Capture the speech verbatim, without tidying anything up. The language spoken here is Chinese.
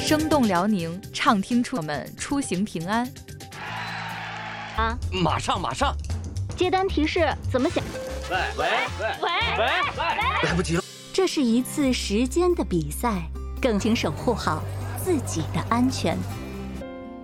生动辽宁，畅听出我们出行平安。 啊， 马上马上。 接单提示怎么写？ 喂喂喂喂喂喂！来不及了。 这是一次时间的比赛，更请守护好自己的安全。